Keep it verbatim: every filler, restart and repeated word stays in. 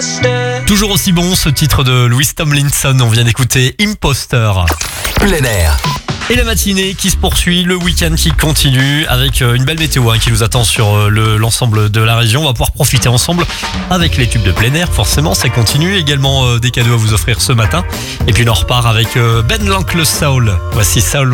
Toujours aussi bon, ce titre de Louis Tomlinson. On vient d'écouter Imposter. Plein air. Et la matinée qui se poursuit, le week-end qui continue avec une belle météo hein, qui nous attend sur le, l'ensemble de la région. On va pouvoir profiter ensemble avec les tubes de plein air, forcément, ça continue. Également euh, des cadeaux à vous offrir ce matin. Et puis on en repart avec euh, Ben l'Oncle Soul. Voici Soul.